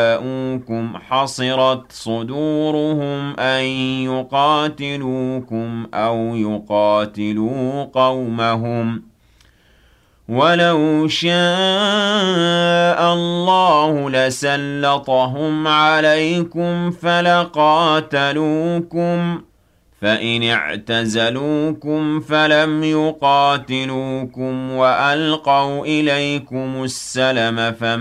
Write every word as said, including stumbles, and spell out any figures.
جاءوكم حصرت صدورهم أن يقاتلوكم أو يقاتلوا قومهم ولو شاء الله لسلطهم عليكم فلقاتلوكم فإن اعتزلوكم فلم يقاتلوكم وألقوا إليكم السلم فما